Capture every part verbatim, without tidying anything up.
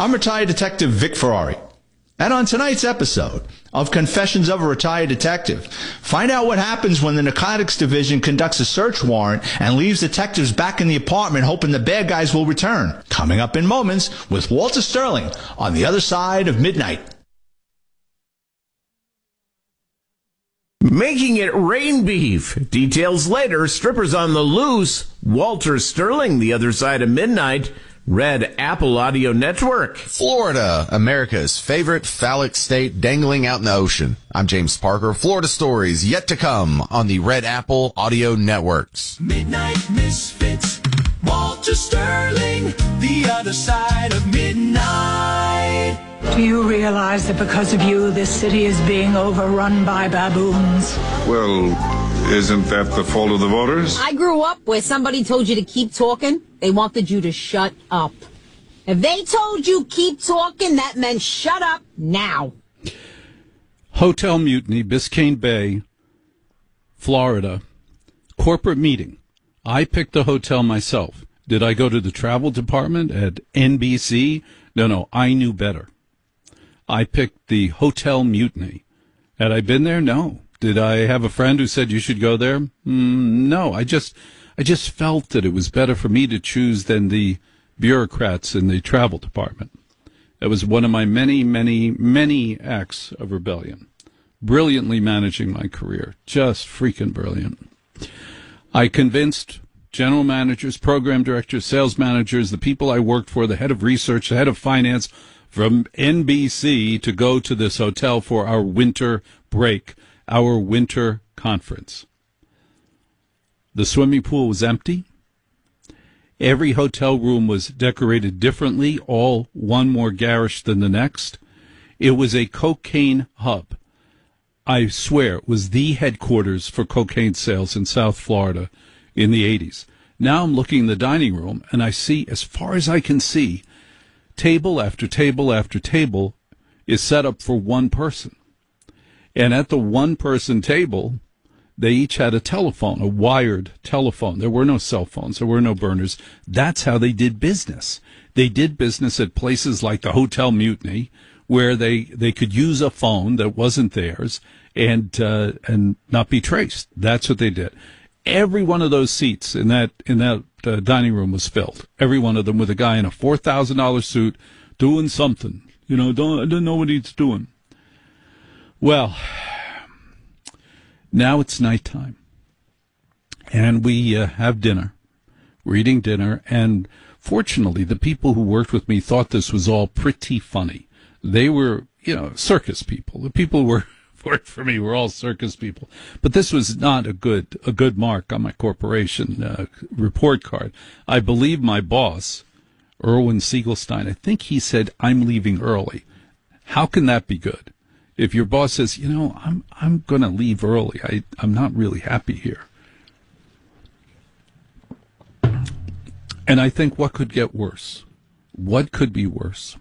I'm retired detective Vic Ferrari. And on tonight's episode of Confessions of a Retired Detective, find out what happens when the Narcotics Division conducts a search warrant and leaves detectives back in the apartment hoping the bad guys will return. Coming up in moments with Walter Sterling on the other side of midnight. Making it rain beef. Details later. Strippers on the loose. Walter Sterling, the other side of midnight. Red Apple Audio Network. Florida, America's favorite phallic state dangling out in the ocean. I'm James Parker. Florida stories yet to come on the Red Apple Audio Networks. Midnight Misfits. Walter Sterling, the other side of midnight. Do you realize that because of you, this city is being overrun by baboons? Well, isn't that the fault of the voters? I grew up where somebody told you to keep talking. They wanted you to shut up. If they told you keep talking, that meant shut up now. Hotel Mutiny, Biscayne Bay, Florida. Corporate meeting. I picked the hotel myself. Did I go to the travel department at N B C? No, no, I knew better. I picked the Hotel Mutiny. Had I been there? No. Did I have a friend who said you should go there? Mm, no. I just, I just felt that it was better for me to choose than the bureaucrats in the travel department. That was one of my many, many, many acts of rebellion. Brilliantly managing my career. Just freaking brilliant. I convinced general managers, program directors, sales managers, the people I worked for, the head of research, the head of finance from N B C to go to this hotel for our winter break, our winter conference. The swimming pool was empty. Every hotel room was decorated differently, all one more garish than the next. It was a cocaine hub. I swear it was the headquarters for cocaine sales in South Florida in the eighties. Now I'm looking in the dining room, and I see, as far as I can see, table after table after table is set up for one person. And at the one-person table, they each had a telephone, a wired telephone. There were no cell phones. There were no burners. That's how they did business. They did business at places like the Hotel Mutiny, where they, they could use a phone that wasn't theirs and uh, and not be traced. That's what they did. Every one of those seats in that in that uh, dining room was filled. Every one of them with a guy in a four thousand dollars suit doing something. You know, don't I don't know what he's doing. Well, now it's nighttime, and we uh, have dinner. We're eating dinner, and fortunately, the people who worked with me thought this was all pretty funny. They were, you know, circus people. The people who were worked for me were all circus people. But this was not a good a good mark on my corporation uh, report card. I believe my boss, Erwin Siegelstein, I think he said, "I'm leaving early." How can that be good? If your boss says, you know, I'm I'm going to leave early, I, I'm not really happy here. And I think, what could get worse? What could be worse?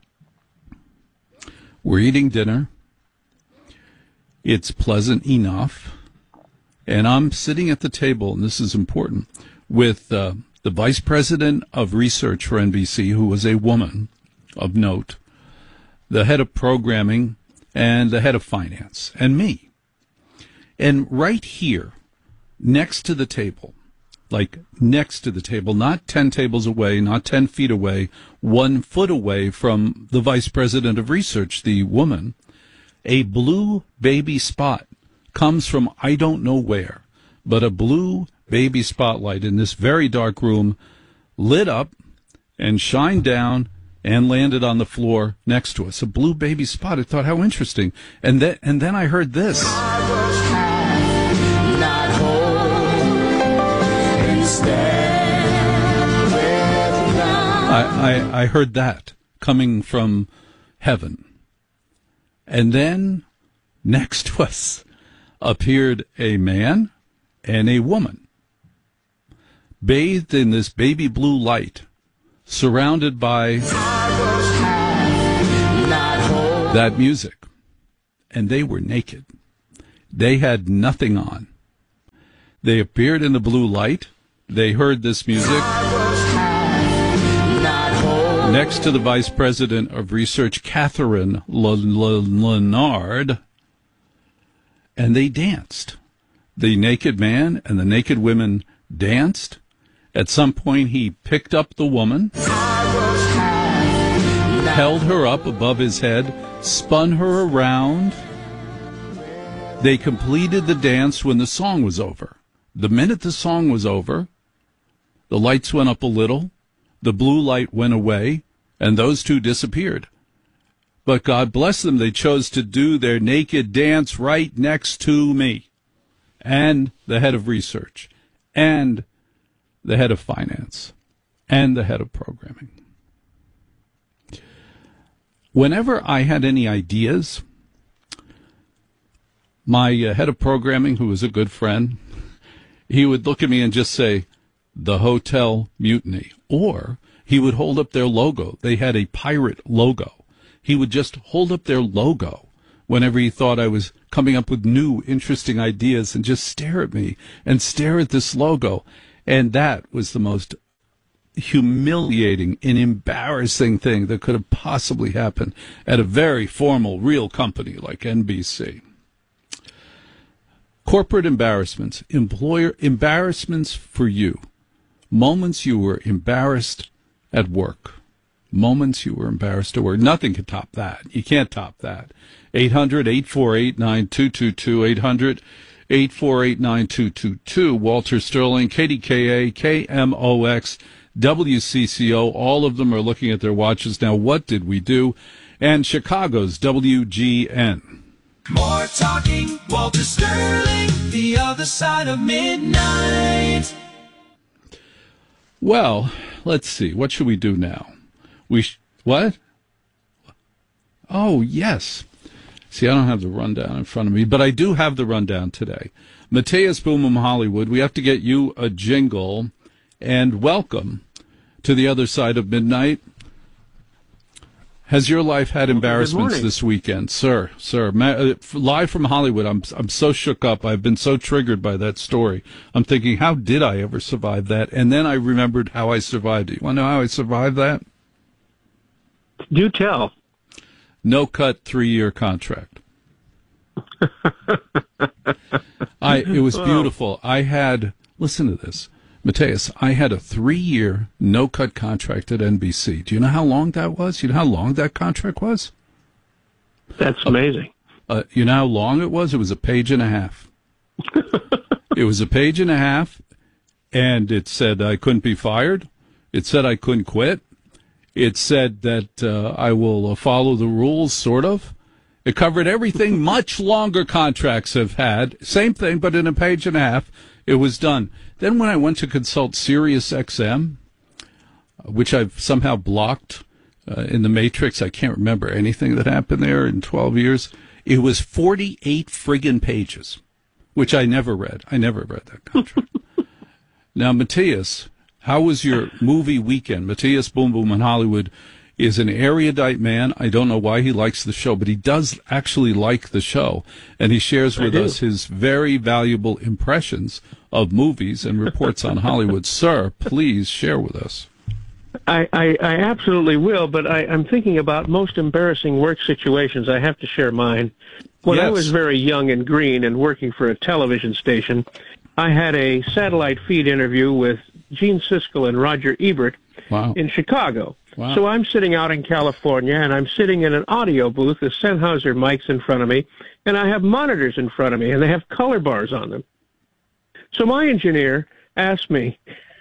We're eating dinner. It's pleasant enough. And I'm sitting at the table, and this is important, with uh, the vice president of research for N B C, who was a woman of note, the head of programming, and the head of finance, and me. And right here, next to the table, like next to the table, not ten tables away, not ten feet away, one foot away from the vice president of research, the woman, a blue baby spot comes from I don't know where, but a blue baby spotlight in this very dark room lit up and shined down and landed on the floor next to us. A blue baby spot. I thought, how interesting. And then, and then I heard this. I was half, not whole, instead with none. I, I, I heard that coming from heaven. And then next to us appeared a man and a woman, bathed in this baby blue light, surrounded by that music. And they were naked. They had nothing on. They appeared in the blue light. They heard this music. next to the Vice President of Research, Catherine Leonard, and they danced. The naked man and the naked women danced. At some point, he picked up the woman, held her up above his head, spun her around. They completed the dance when the song was over. The minute the song was over, the lights went up a little, the blue light went away, and those two disappeared. But God bless them, they chose to do their naked dance right next to me, and the head of research, and the head of finance, and the head of programming. Whenever I had any ideas, my uh, head of programming, who was a good friend, he would look at me and just say, "The Hotel Mutiny," or he would hold up their logo. They had a pirate logo. He would just hold up their logo whenever he thought I was coming up with new, interesting ideas, and just stare at me and stare at this logo. And that was the most humiliating and embarrassing thing that could have possibly happened at a very formal, real company like N B C. Corporate embarrassments, employer embarrassments for you, moments you were embarrassed at work, moments you were embarrassed at work. Nothing can top that. You can't top that. eight hundred, eight four eight, nine two two two, eight hundred, eight four eight, nine two two two. Walter Sterling, K D K A, K M O X, W C C O, all of them are looking at their watches now. What did we do? And Chicago's W G N. More talking, Walter Sterling, the other side of midnight. Well, let's see. What should we do now? We sh- what? Oh, yes. See, I don't have the rundown in front of me, but I do have the rundown today. Matthias Boom from Hollywood, we have to get you a jingle, and welcome to the other side of midnight. Has your life had embarrassments this weekend, sir? Sir, Ma- uh, live from Hollywood. I'm I'm so shook up. I've been so triggered by that story. I'm thinking, how did I ever survive that? And then I remembered how I survived it. You want to know how I survived that? Do tell. No cut, three year contract. I it was beautiful. I had listen to this. Matthias, I had a three-year no-cut contract at N B C. Do you know how long that was? You know how long that contract was? That's amazing. Uh, uh, you know how long it was? It was a page and a half. It was a page and a half, and it said I couldn't be fired. It said I couldn't quit. It said that uh, I will uh, follow the rules, sort of. It covered everything much longer contracts have had. Same thing, but in a page and a half, it was done. Then when I went to consult Sirius X M, which I've somehow blocked uh, in the Matrix, I can't remember anything that happened there in twelve years, it was forty-eight friggin' pages, which I never read. I never read that contract. Now, Matthias, how was your movie weekend? Matthias Boom Boom in Hollywood is an erudite man. I don't know why he likes the show, but he does actually like the show, and he shares with us his very valuable impressions of movies and reports on Hollywood. Sir, please share with us. I, I, I absolutely will, but I, I'm thinking about most embarrassing work situations. I have to share mine. When Yes. I was very young and green and working for a television station, I had a satellite feed interview with Gene Siskel and Roger Ebert Wow. in Chicago. Wow. So I'm sitting out in California, and I'm sitting in an audio booth with Sennheiser mics in front of me, and I have monitors in front of me, and they have color bars on them. So my engineer asked me,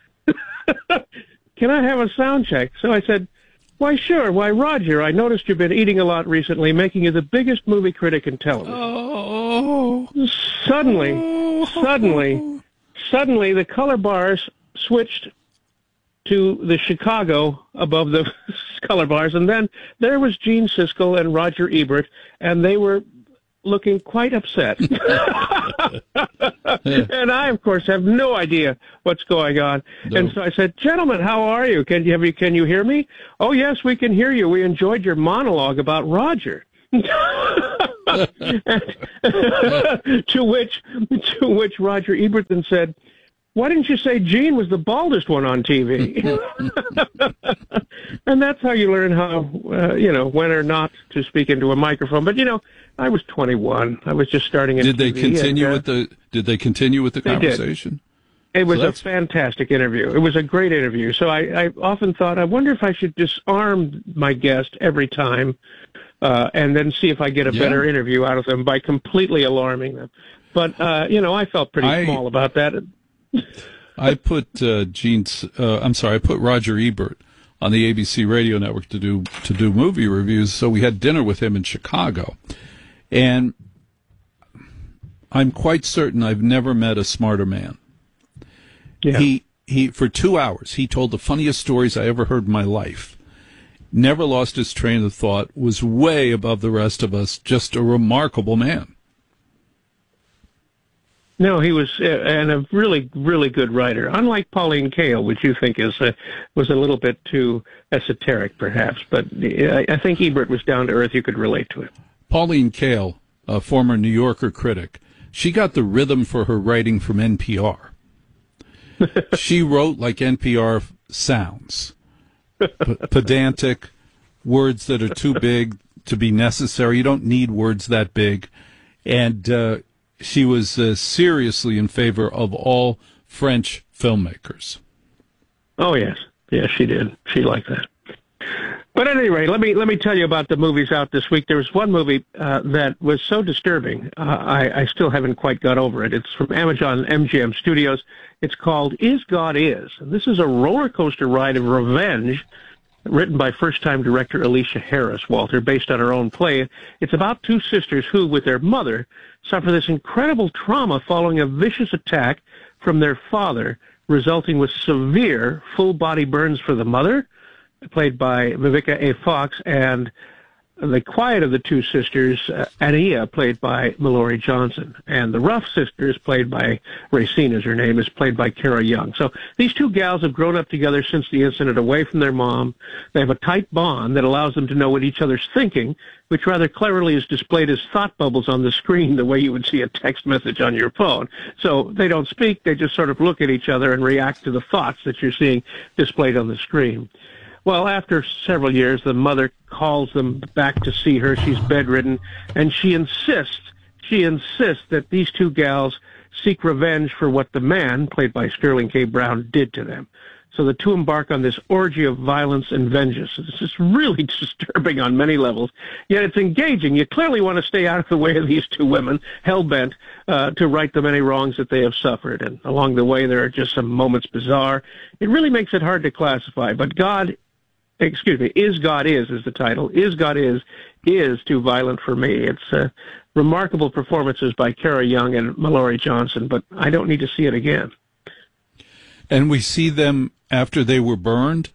can I have a sound check? So I said, why, sure. Why, Roger, I noticed you've been eating a lot recently, making you the biggest movie critic in television. Oh. Suddenly, Oh. suddenly, suddenly the color bars switched to the Chicago above the color bars, and then there was Gene Siskel and Roger Ebert, and they were looking quite upset. And I, of course, have no idea what's going on. No. And so I said, gentlemen, how are you? Can you, have you, can you hear me? Oh, yes, we can hear you. We enjoyed your monologue about Roger. to which, to which Roger Ebert then said, why didn't you say Gene was the baldest one on T V? And that's how you learn how, uh, you know, when or not to speak into a microphone. But, you know, I was twenty-one. I was just starting in Did they T V, continue and, uh, with the, did they continue with the they conversation? Did. It was So a fantastic interview. It was a great interview. So I, I often thought, I wonder if I should disarm my guest every time uh, and then see if I get a Yeah. better interview out of them by completely alarming them. But, uh, you know, I felt pretty I- small about that. I put uh, Gene, uh, I'm sorry, I put Roger Ebert on the A B C radio network to do to do movie reviews. So we had dinner with him in Chicago, and I'm quite certain I've never met a smarter man. Yeah. He he for two hours he told the funniest stories I ever heard in my life. Never lost his train of thought. Was way above the rest of us. Just a remarkable man. No, he was, uh, and a really, really good writer. Unlike Pauline Kael, which you think is uh, was a little bit too esoteric, perhaps. But I, I think Ebert was down to earth. You could relate to it. Pauline Kael, a former New Yorker critic, she got the rhythm for her writing from N P R. She wrote like N P R sounds. P- pedantic, words that are too big to be necessary. You don't need words that big. And uh, she was uh, seriously in favor of all French filmmakers. Oh, yes. Yes, she did. She liked that. But at any rate, let me let me tell you about the movies out this week. There was one movie uh, that was so disturbing, uh, I, I still haven't quite got over it. It's from Amazon M G M Studios. It's called Is God Is. And this is a roller coaster ride of revenge written by first-time director Alicia Harris, Walter, based on her own play. It's about two sisters who, with their mother, suffer this incredible trauma following a vicious attack from their father, resulting with severe full-body burns for the mother, played by Vivica A. Fox, and the quiet of the two sisters, uh, Ania, played by Mallory Johnson. And the rough sisters, played by Racine, is her name, is played by Kara Young. So these two gals have grown up together since the incident, away from their mom. They have a tight bond that allows them to know what each other's thinking, which rather cleverly is displayed as thought bubbles on the screen, the way you would see a text message on your phone. So they don't speak, they just sort of look at each other and react to the thoughts that you're seeing displayed on the screen. Well, after several years, the mother calls them back to see her. She's bedridden, and she insists, she insists that these two gals seek revenge for what the man, played by Sterling K. Brown, did to them. So the two embark on this orgy of violence and vengeance. This is really disturbing on many levels, yet it's engaging. You clearly want to stay out of the way of these two women, hell-bent uh, to right the many wrongs that they have suffered. And along the way, there are just some moments bizarre. It really makes it hard to classify, but God... Excuse me, Is God Is is the title. Is God Is is too violent for me. It's uh, remarkable performances by Kara Young and Mallory Johnson, but I don't need to see it again. And we see them after they were burned?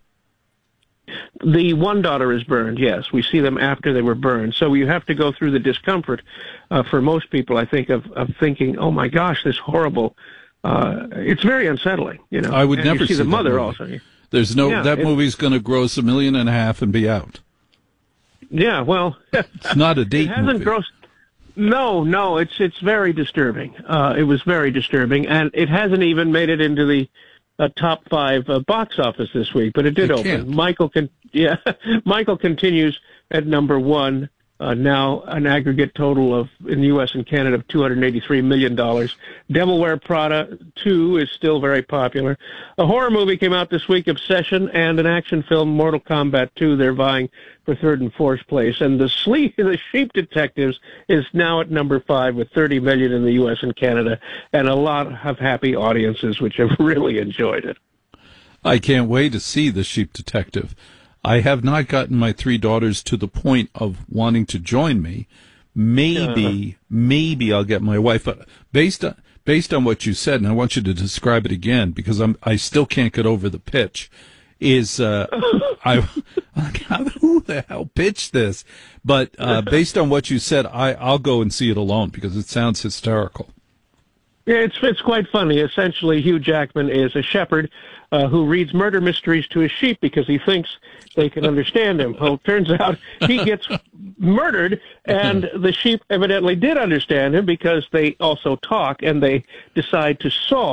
The one daughter is burned, yes. We see them after they were burned. So you have to go through the discomfort uh, for most people, I think, of, of thinking, oh, my gosh, this horrible... Uh, it's very unsettling, you know. I would and never you see, see the that mother movie. also. There's no, Yeah, that it- movie's going to gross a million and a half and be out. Yeah, well... It's not a date It hasn't movie. grossed... No, no, it's it's very disturbing. Uh, it was very disturbing, and it hasn't even made it into the uh, top five uh, box office this week, but it did It open. can't. Michael con- yeah, Michael continues at number one, uh, now an aggregate total of, in the U S and Canada, of two hundred eighty-three million dollars. Devil Wear Prada two is still very popular. A horror movie came out this week, Obsession, and an action film, Mortal Kombat two. They're vying for third and fourth place. And the Sleep, the Sheep Detectives is now at number five with thirty million dollars in the U S and Canada, and a lot of happy audiences which have really enjoyed it. I can't wait to see The Sheep Detective. I have not gotten my three daughters to the point of wanting to join me. Maybe, uh, maybe I'll get my wife. But based on based on what you said, and I want you to describe it again because I'm I still can't get over the pitch. Is uh, I who the hell pitched this? But uh, based on what you said, I I'll go and see it alone because it sounds hysterical. Yeah, it's it's quite funny. Essentially, Hugh Jackman is a shepherd uh, who reads murder mysteries to his sheep because he thinks they can understand him. Well, it turns out he gets murdered, and the sheep evidently did understand him because they also talk, and they decide to solve